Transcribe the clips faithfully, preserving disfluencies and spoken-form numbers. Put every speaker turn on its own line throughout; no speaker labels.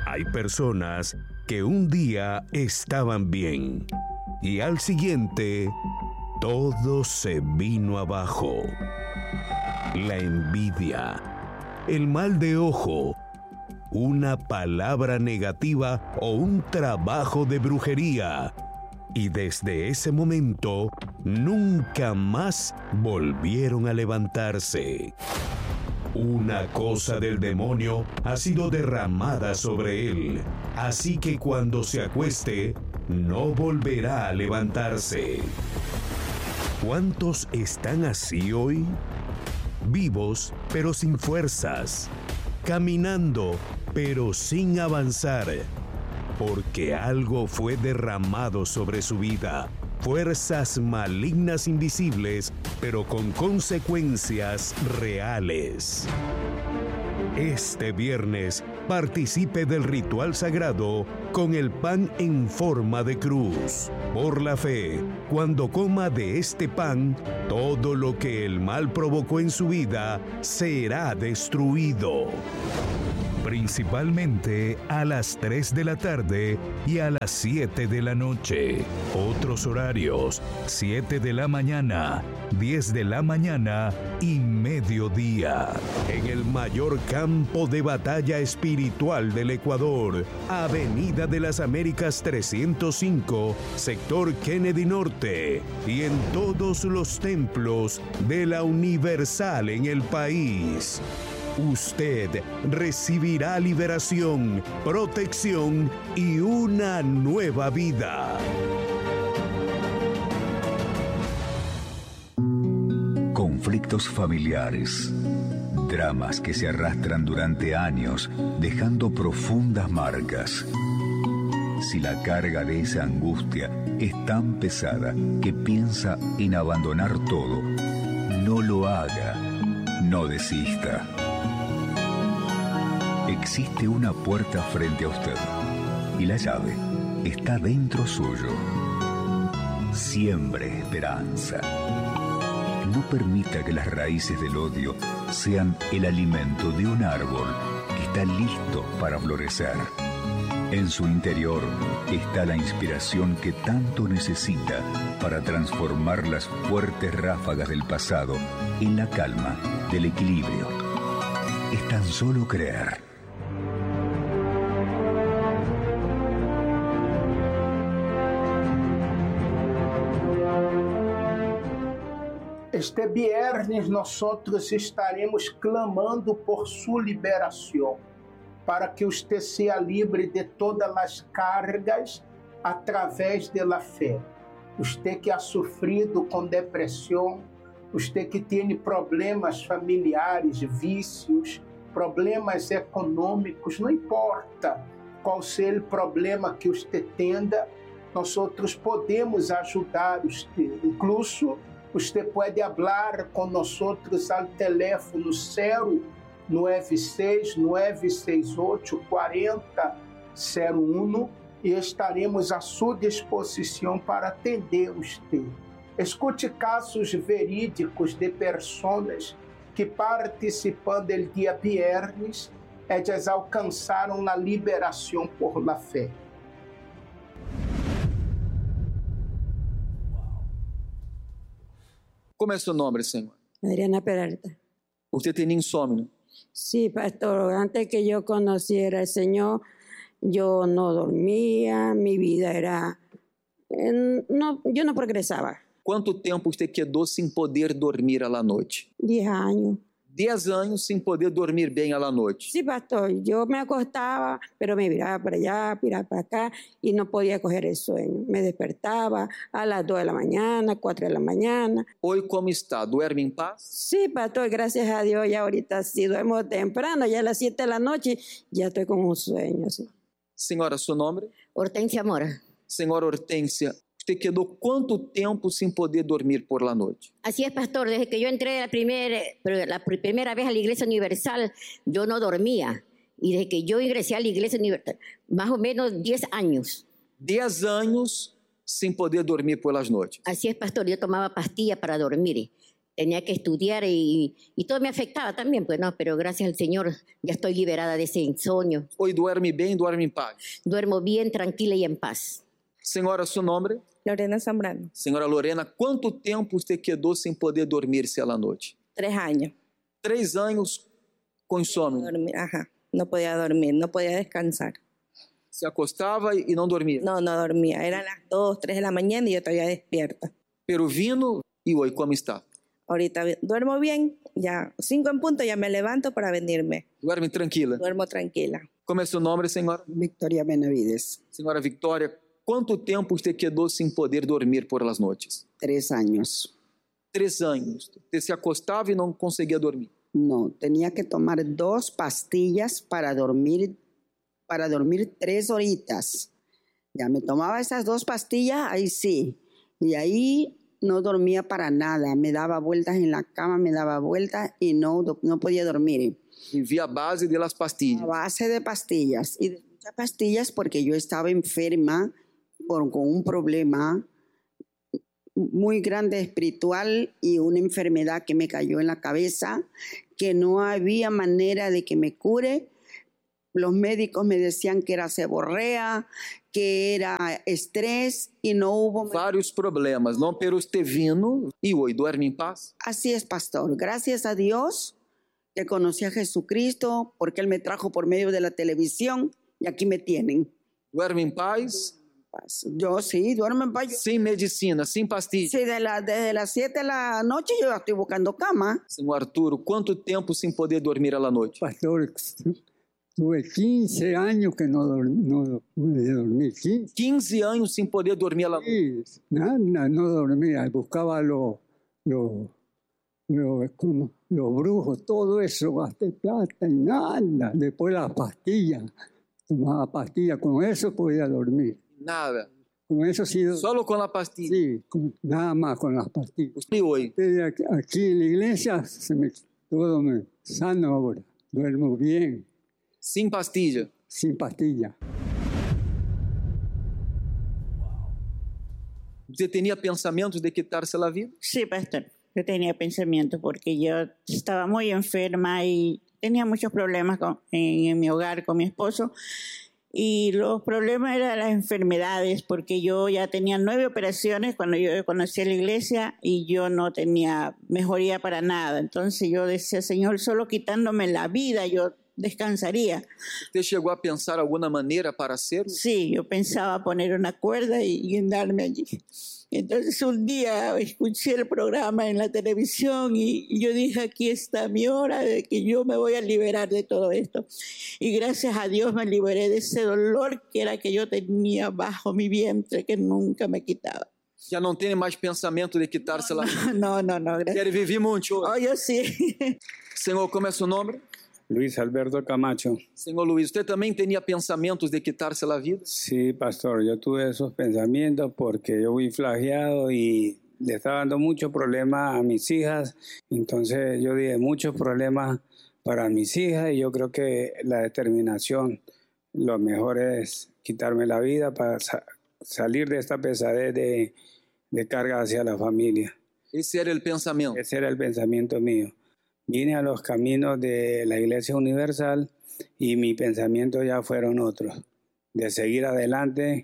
Hay personas que un día estaban bien y al siguiente todo se vino abajo. La envidia, el mal de ojo, una palabra negativa o un trabajo de brujería. Y desde ese momento, nunca más volvieron a levantarse. Una cosa del demonio ha sido derramada sobre él, así que cuando se acueste, no volverá a levantarse. ¿Cuántos están así hoy? Vivos, pero sin fuerzas. Caminando, pero sin avanzar. Porque algo fue derramado sobre su vida. Fuerzas malignas invisibles, pero con consecuencias reales. Este viernes, participe del ritual sagrado con el pan en forma de cruz. Por la fe, cuando coma de este pan, todo lo que el mal provocó en su vida será destruido. Principalmente a las tres de la tarde y a las siete de la noche. Otros horarios: siete de la mañana, diez de la mañana y mediodía. En el mayor campo de batalla espiritual del Ecuador, Avenida de las Américas trescientos cinco, sector Kennedy Norte, y en todos los templos de la Universal en el país. Usted recibirá liberación, protección y una nueva vida.
Conflictos familiares, dramas que se arrastran durante años, dejando profundas marcas. Si la carga de esa angustia es tan pesada que piensa en abandonar todo, no lo haga, no desista. Existe una puerta frente a usted y la llave está dentro suyo. Siembre esperanza. No permita que las raíces del odio sean el alimento de un árbol que está listo para florecer. En su interior está la inspiración que tanto necesita para transformar las fuertes ráfagas del pasado en la calma del equilibrio. Es tan solo creer.
Este viernes nosotros estaremos clamando por su liberación, para que usted sea libre de todas las cargas a través de la fe. Usted que ha sofrido com depressão, usted que tem problemas familiares, vícios, problemas econômicos, não importa qual seja o problema que usted tenha, nós outros podemos ajudar usted. Incluso, usted pode falar com nós outros ao telefone zero nove seis nove seis oito quatro zero zero um e estaremos à sua disposição para atender usted. Escute casos verídicos de pessoas que participando do dia viernes, elas alcançaram a liberação por la fé.
Como é seu nome, senhor?
Adriana Peralta.
Usted tiene insomnio.
Sí, pastor. Antes que yo conociera al Señor, yo no dormía, mi vida era... eh, no, yo no progresaba.
Quanto tempo usted quedou sem poder dormir à la noite?
Diez años.
Dez anos sem poder dormir bem à la noite.
Sí, pastor. Yo me acostaba, pero me miraba para allá, miraba para acá y no podía coger el sueño. Me despertaba a las dos de la mañana, cuatro de la mañana.
Hoy, como está? Duerme em paz?
Sí, pastor, gracias a Dios. Ya ahorita sí duermo temprano, ya a las siete de la noche ya estoy con un sueño. Sí.
Senhora, seu nome?
Hortensia Mora.
Senhora Hortência, você quedou quanto tempo sem poder dormir por la noite?
Así es, pastor. Desde que yo entré la, primer, la primera vez a la Iglesia Universal, yo no dormía. Y desde que yo ingresé a la Iglesia Universal, más o menos diez años.
Dez anos sem poder dormir pelas noites.
Así es, pastor. Yo tomaba pastillas para dormir. tenía que estudiar y, y todo me afectaba también, pues no, pero gracias al Señor ya estoy liberada de ese insomnio.
Hoy duerme bem, duerme em paz.
Duermo bien, tranquila y en paz.
Senhora, seu nome?
Lorena Zambrano.
Senhora Lorena, quanto tempo você quedou sem poder dormir-se à noite?
Tres años.
Três anos com insônia.
Dormir, ajá. No podía dormir, no podía descansar.
Se acostava e não dormia.
No, no dormía. Eran las dos, tres de la mañana y yo todavía despierta.
Pero vino e hoje como está?
Ahorita duermo bien, ya cinco en punto ya me levanto para venirme.
Duerme tranquila?
Duermo tranquila.
Como é seu nome, senhora?
Victoria Benavides.
Senhora Victoria, quanto tempo você quedou sem poder dormir por las noites?
Tres años.
Três anos. Você se acostava e não conseguia dormir?
No, tenía que tomar dos pastillas para dormir, para dormir tres horitas. Ya me tomaba esas dos pastillas, ahí sí. Y ahí no dormía para nada. Me daba vueltas en la cama, me daba vueltas y no, no podía dormir.
Vivia a base de las pastillas.
A base de pastillas. Y de muchas pastillas porque yo estaba enferma por, con un problema muy grande espiritual y una enfermedad que me cayó en la cabeza, que no había manera de que me cure. Los médicos me decían que era seborrea, que era estrés y no hubo...
Vários problemas, não? Pero usted vino e hoje duerme em paz?
Así es, pastor. Gracias a Dios que conocí a Jesucristo porque Él me trajo por medio de la televisión y aquí me tienen.
Duerme em paz?
Yo sí, duermo en paz. Yo...
Sin medicina, sin pastillas.
Sí, de la, desde las siete de la noche yo estoy buscando cama.
Senhor Arturo, quanto tempo sem poder dormir à noite?
Pastor, tuve quince años que no, no pude dormir. quince.
quinze anos sem poder dormir à noite?
Sí, nada, no dormía. Buscaba los lo, lo, lo brujos, todo eso, gasté plata y nada. Después las pastillas, tomaba pastillas, con eso podía dormir.
Nada.
Con eso sí.
Solo con la pastilla.
Sí, con, nada más con las pastillas.
Y hoy.
Aquí, aquí en la iglesia se me, todo me sano ahora. Duermo bien.
Sin pastilla.
Sin pastilla.
¿Usted tenía pensamientos de quitarse la vida?
Sí, pastor. Yo tenía pensamientos porque yo estaba muy enferma y tenía muchos problemas con, en, en mi hogar con mi esposo. Y los problemas eran las enfermedades, porque yo ya tenía nueve operaciones cuando yo conocí a la iglesia y yo no tenía mejoría para nada. Entonces yo decía, Señor, solo quitándome la vida yo descansaría.
¿Usted llegó a pensar alguna manera para hacerlo?
Sí, yo pensaba poner una cuerda y guindarme allí. Entonces un día escuché el programa en la televisión y yo dije, aquí está mi hora de que yo me voy a liberar de todo esto. Y gracias a Dios me liberé de ese dolor que era que yo tenía bajo mi vientre, que nunca me quitaba.
Ya no tiene más pensamiento de quitarse la vida.
No, no, no. Gracias.
Quiere vivir mucho.
Oh, yo sí.
Señor, ¿cómo es su nombre?
Luis Alberto Camacho.
Señor Luis, ¿usted también tenía pensamientos de quitarse la vida?
Sí, pastor, yo tuve esos pensamientos porque yo fui flageado y le estaba dando muchos problemas a mis hijas. Entonces yo dije muchos problemas para mis hijas y yo creo que la determinación, lo mejor es quitarme la vida para sa- salir de esta pesadez de, de carga hacia la familia.
Ese era el pensamiento.
Ese era el pensamiento mío. Vine a los caminos de la Iglesia Universal y mi pensamiento ya fueron otros, de seguir adelante,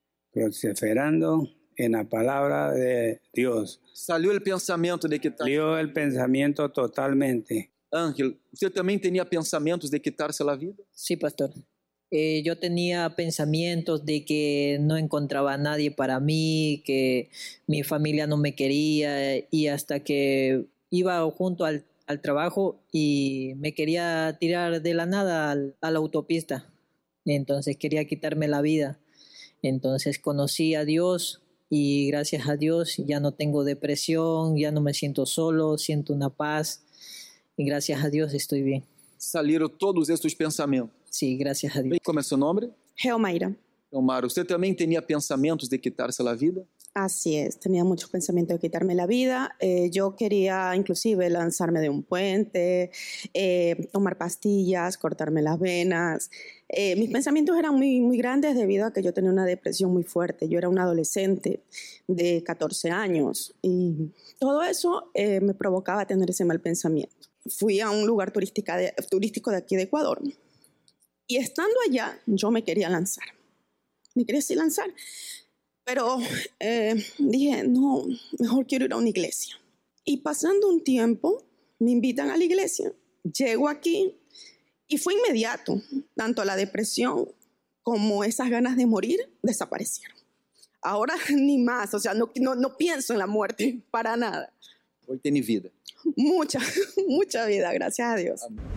perseverando en la palabra de Dios.
Salió el pensamiento de quitarse.
Salió el pensamiento totalmente.
Ángel, ¿usted también tenía pensamientos de quitarse la vida?
Sí, pastor. Eh, yo tenía pensamientos de que no encontraba a nadie para mí, que mi familia no me quería y hasta que iba junto al al trabajo y me quería tirar de la nada al, a la autopista. Entonces quería quitarme la vida. Entonces conocí a Dios y gracias a Dios ya no tengo depresión, ya no me siento solo, siento una paz y gracias a Dios estoy bien.
Salieron todos estos pensamientos.
Sí, gracias a Dios.
¿Cómo es su nombre?
Geomaira.
Omar, ¿usted también tenía pensamientos de quitarse la vida?
Así es, tenía muchos pensamientos de quitarme la vida. Eh, yo quería inclusive lanzarme de un puente, eh, tomar pastillas, cortarme las venas. Eh, mis pensamientos eran muy, muy grandes debido a que yo tenía una depresión muy fuerte. Yo era una adolescente de catorce años y todo eso eh, me provocaba tener ese mal pensamiento. Fui a un lugar turística de, turístico de aquí de Ecuador y estando allá yo me quería lanzar. Me quería así lanzar. Pero eh, dije, no, mejor quiero ir a una iglesia. Y pasando un tiempo, me invitan a la iglesia. Llego aquí y fue inmediato. Tanto la depresión como esas ganas de morir desaparecieron. Ahora ni más, o sea, no, no, no pienso en la muerte para nada.
Hoy tiene vida.
Mucha, mucha vida, gracias a Dios. Amén.